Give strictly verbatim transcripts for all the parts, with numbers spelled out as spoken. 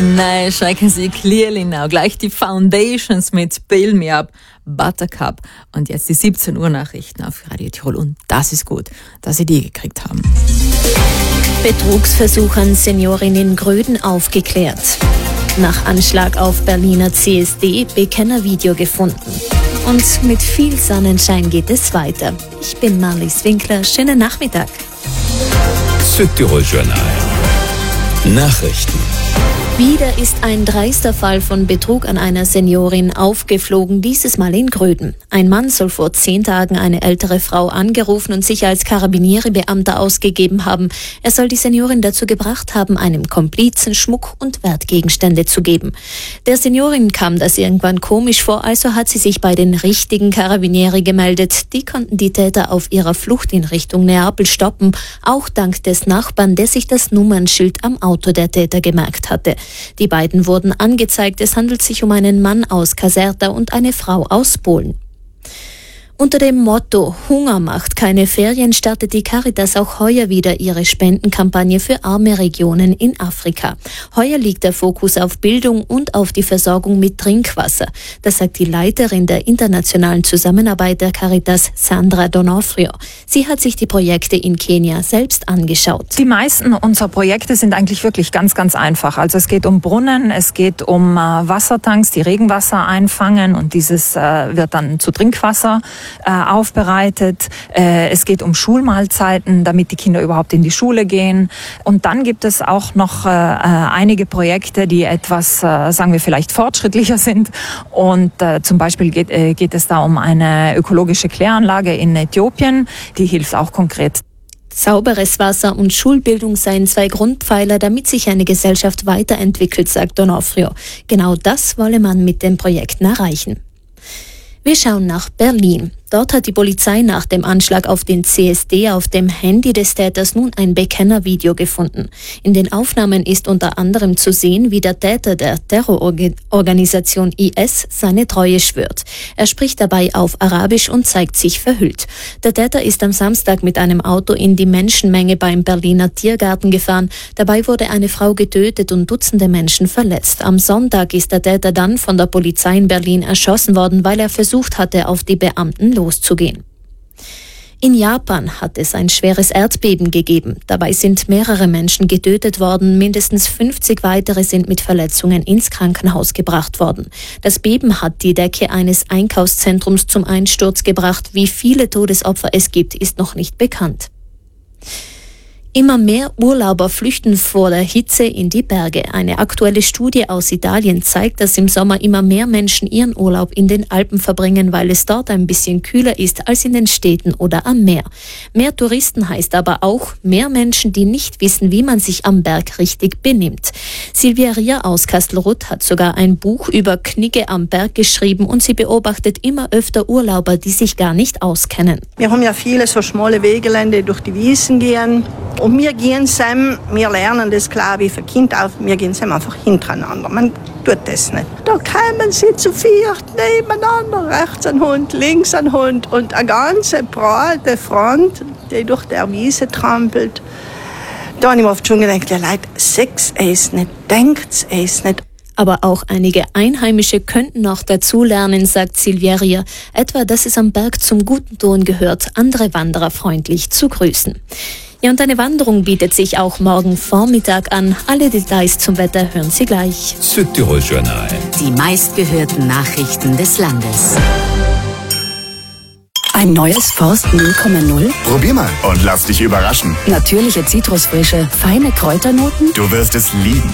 Nice, I can see clearly now. Gleich die Foundations mit Bail Me Up, Buttercup. Und jetzt die siebzehn Uhr Nachrichten auf Radio Tirol. Und das ist gut, dass Sie die gekriegt haben. Betrugsversuch an Seniorin in Gröden aufgeklärt. Nach Anschlag auf Berliner C S D Bekennervideo gefunden. Und mit viel Sonnenschein geht es weiter. Ich bin Marlies Winkler. Schönen Nachmittag. Südtirol Journal. Nachrichten. Wieder ist ein dreister Fall von Betrug an einer Seniorin aufgeflogen, dieses Mal in Gröden. Ein Mann soll vor zehn Tagen eine ältere Frau angerufen und sich als Karabinierebeamter ausgegeben haben. Er soll die Seniorin dazu gebracht haben, einem Komplizen Schmuck und Wertgegenstände zu geben. Der Seniorin kam das irgendwann komisch vor, also hat sie sich bei den richtigen Karabinieri gemeldet. Die konnten die Täter auf ihrer Flucht in Richtung Neapel stoppen, auch dank des Nachbarn, der sich das Nummernschild am Auto der Täter gemerkt hatte. Die beiden wurden angezeigt. Es handelt sich um einen Mann aus Caserta und eine Frau aus Polen. Unter dem Motto Hunger macht keine Ferien startet die Caritas auch heuer wieder ihre Spendenkampagne für arme Regionen in Afrika. Heuer liegt der Fokus auf Bildung und auf die Versorgung mit Trinkwasser. Das sagt die Leiterin der internationalen Zusammenarbeit der Caritas, Sandra Donofrio. Sie hat sich die Projekte in Kenia selbst angeschaut. Die meisten unserer Projekte sind eigentlich wirklich ganz, ganz einfach. Also es geht um Brunnen, es geht um äh, Wassertanks, die Regenwasser einfangen und dieses äh, wird dann zu Trinkwasser Äh, aufbereitet. Äh, es geht um Schulmahlzeiten, damit die Kinder überhaupt in die Schule gehen. Und dann gibt es auch noch äh, einige Projekte, die etwas, äh, sagen wir vielleicht fortschrittlicher sind. Und äh, zum Beispiel geht, äh, geht es da um eine ökologische Kläranlage in Äthiopien. Die hilft auch konkret. Sauberes Wasser und Schulbildung seien zwei Grundpfeiler, damit sich eine Gesellschaft weiterentwickelt, sagt Donofrio. Genau das wolle man mit den Projekten erreichen. Wir schauen nach Berlin. Dort hat die Polizei nach dem Anschlag auf den C S D auf dem Handy des Täters nun ein Bekennervideo gefunden. In den Aufnahmen ist unter anderem zu sehen, wie der Täter der Terrororganisation I S seine Treue schwört. Er spricht dabei auf Arabisch und zeigt sich verhüllt. Der Täter ist am Samstag mit einem Auto in die Menschenmenge beim Berliner Tiergarten gefahren. Dabei wurde eine Frau getötet und Dutzende Menschen verletzt. Am Sonntag ist der Täter dann von der Polizei in Berlin erschossen worden, weil er versucht hatte, auf die Beamten loszugehen. In Japan hat es ein schweres Erdbeben gegeben. Dabei sind mehrere Menschen getötet worden. Mindestens fünfzig weitere sind mit Verletzungen ins Krankenhaus gebracht worden. Das Beben hat die Decke eines Einkaufszentrums zum Einsturz gebracht. Wie viele Todesopfer es gibt, ist noch nicht bekannt. Immer mehr Urlauber flüchten vor der Hitze in die Berge. Eine aktuelle Studie aus Italien zeigt, dass im Sommer immer mehr Menschen ihren Urlaub in den Alpen verbringen, weil es dort ein bisschen kühler ist als in den Städten oder am Meer. Mehr Touristen heißt aber auch mehr Menschen, die nicht wissen, wie man sich am Berg richtig benimmt. Silvia Rier aus Kastelruth hat sogar ein Buch über Knigge am Berg geschrieben und sie beobachtet immer öfter Urlauber, die sich gar nicht auskennen. Wir haben ja viele so schmale Wegelände durch die Wiesen gehen. Und wir gehen zusammen, wir lernen das klar wie für Kind auf, wir gehen zusammen einfach hintereinander. Man tut das nicht. Da kommen sie zu viert nebeneinander, rechts ein Hund, links ein Hund und eine ganze breite Front, die durch der Wiese trampelt. Da habe ich mir oft schon gedacht, ja Leute, seht es nicht, denkt es nicht. Aber auch einige Einheimische könnten noch dazulernen, sagt Silvia Rier. Etwa, dass es am Berg zum guten Ton gehört, andere Wanderer freundlich zu grüßen. Ja, und eine Wanderung bietet sich auch morgen Vormittag an. Alle Details zum Wetter hören Sie gleich. Südtirol Journal. Die meistgehörten Nachrichten des Landes. Ein neues Forst null Komma null? Probier mal und lass dich überraschen. Natürliche Zitrusfrische, feine Kräuternoten? Du wirst es lieben.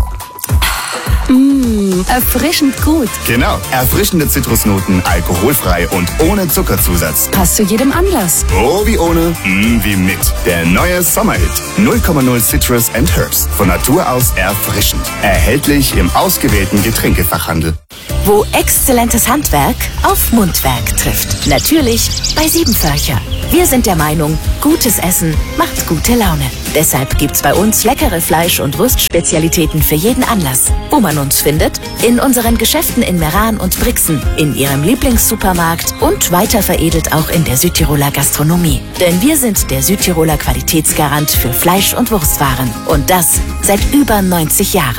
Mmh, erfrischend gut. Genau, erfrischende Zitrusnoten, alkoholfrei und ohne Zuckerzusatz. Passt zu jedem Anlass. Oh, wie ohne, mm, wie mit. Der neue Sommerhit. null Komma null Citrus and Herbs. Von Natur aus erfrischend. Erhältlich im ausgewählten Getränkefachhandel. Wo exzellentes Handwerk auf Mundwerk trifft. Natürlich bei Siebenvölcher. Wir sind der Meinung, gutes Essen macht gute Laune. Deshalb gibt's bei uns leckere Fleisch- und Wurstspezialitäten für jeden Anlass. Wo man uns findet? In unseren Geschäften in Meran und Brixen, in Ihrem Lieblingssupermarkt und weiter veredelt auch in der Südtiroler Gastronomie. Denn wir sind der Südtiroler Qualitätsgarant für Fleisch- und Wurstwaren. Und das seit über neunzig Jahren.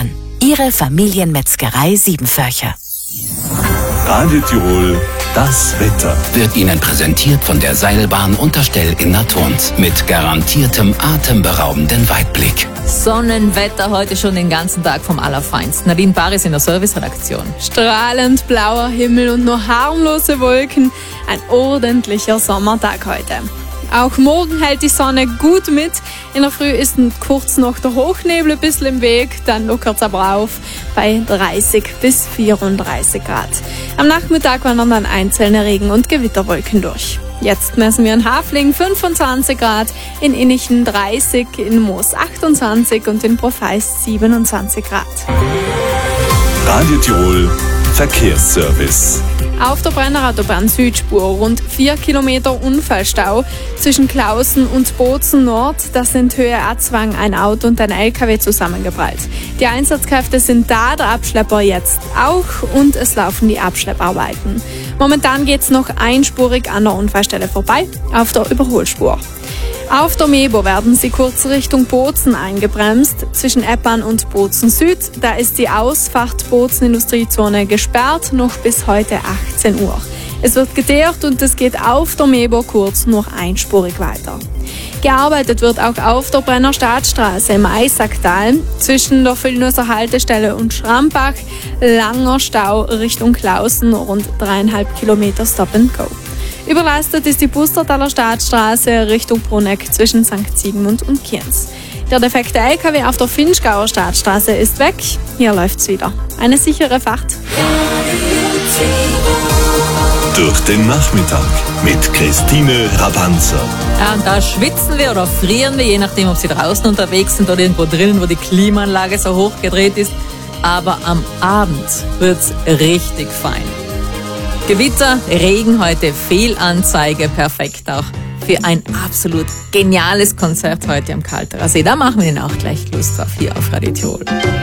Ihre Familienmetzgerei Siebenförcher. Radio Tirol, das Wetter. Wird Ihnen präsentiert von der Seilbahn Unterstell in Naturns. Mit garantiertem atemberaubenden Weitblick. Sonnenwetter heute schon den ganzen Tag vom Allerfeinsten. Nadine Paris in der Serviceredaktion. Strahlend blauer Himmel und nur harmlose Wolken. Ein ordentlicher Sommertag heute. Auch morgen hält die Sonne gut mit. In der Früh ist kurz noch der Hochnebel ein bisschen im Weg, dann lockert es aber auf bei dreißig bis vierunddreißig Grad. Am Nachmittag wandern dann einzelne Regen- und Gewitterwolken durch. Jetzt messen wir in Hafling fünfundzwanzig Grad, in Innichen dreißig, in Moos achtundzwanzig und in Profeis siebenundzwanzig Grad. Radio Tirol, Verkehrsservice. Auf der Brennerautobahn Südspur rund vier Kilometer Unfallstau zwischen Klausen und Bozen Nord. Das sind Höhe Atzwang ein Auto und ein L K W zusammengeprallt. Die Einsatzkräfte sind da, der Abschlepper jetzt auch und es laufen die Abschlepparbeiten. Momentan geht es noch einspurig an der Unfallstelle vorbei auf der Überholspur. Auf der Mebo werden sie kurz Richtung Bozen eingebremst. Zwischen Eppan und Bozen Süd, da ist die Ausfahrt Bozen Industriezone gesperrt, noch bis heute achtzehn Uhr. Es wird geteert und es geht auf der Mebo kurz noch einspurig weiter. Gearbeitet wird auch auf der Brenner Staatsstraße im Eisacktal zwischen der Villnusser Haltestelle und Schrambach. Langer Stau Richtung Klausen, rund dreieinhalb Kilometer Stop and Go. Überlastet ist die Pustertaler Staatsstraße Richtung Bruneck zwischen Sankt Sigmund und Kienz. Der defekte L K W auf der Finchgauer Staatsstraße ist weg. Hier läuft's wieder. Eine sichere Fahrt. Durch den Nachmittag mit Christine Rabanzer. Ja, und da schwitzen wir oder frieren wir, je nachdem, ob Sie draußen unterwegs sind oder irgendwo drinnen, wo die Klimaanlage so hoch gedreht ist. Aber am Abend wird's richtig fein. Gewitter, Regen heute, Fehlanzeige, perfekt auch für ein absolut geniales Konzert heute am Kalterer See. Da machen wir Ihnen auch gleich Lust drauf hier auf Radio Tirol.